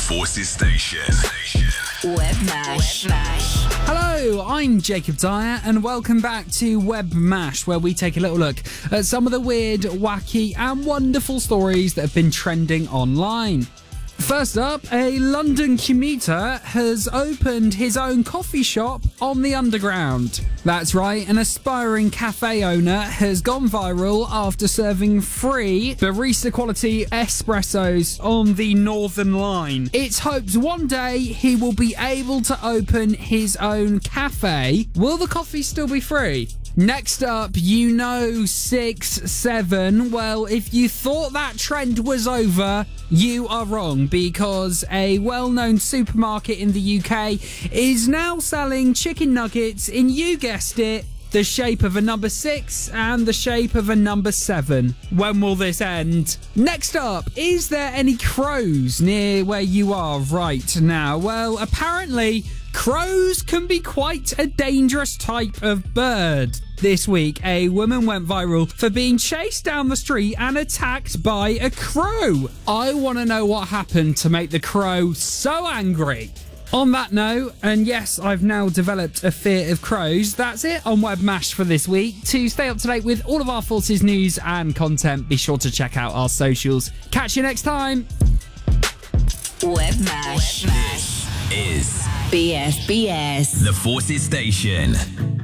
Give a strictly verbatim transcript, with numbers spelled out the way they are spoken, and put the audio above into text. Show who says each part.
Speaker 1: Forces Station.
Speaker 2: Webmash. Webmash.
Speaker 3: Hello, I'm Jacob Dyer, and welcome back to Webmash, where we take a little look at some of the weird, wacky, and wonderful stories that have been trending online. First up, a London commuter has opened his own coffee shop on the Underground. That's right, an aspiring cafe owner has gone viral after serving free barista quality espressos on the Northern Line. It's hoped one day he will be able to open his own cafe. Will the coffee still be free? Next up, you know six seven. Well, if you thought that trend was over, you are wrong, because a well-known supermarket in the U K is now selling chicken nuggets in, you guessed it, the shape of a number six and the shape of a number seven. When will this end? Next up, is there any crows near where you are right now? Well, apparently, crows can be quite a dangerous type of bird. This week, a woman went viral for being chased down the street and attacked by a crow. I want to know what happened to make the crow so angry. On that note, and yes, I've now developed a fear of crows, that's it on Webmash for this week. To stay up to date with all of our Forces news and content, be sure to check out our socials. Catch you next time.
Speaker 2: Webmash.
Speaker 1: This is
Speaker 2: B S B S.
Speaker 1: the Forces Station.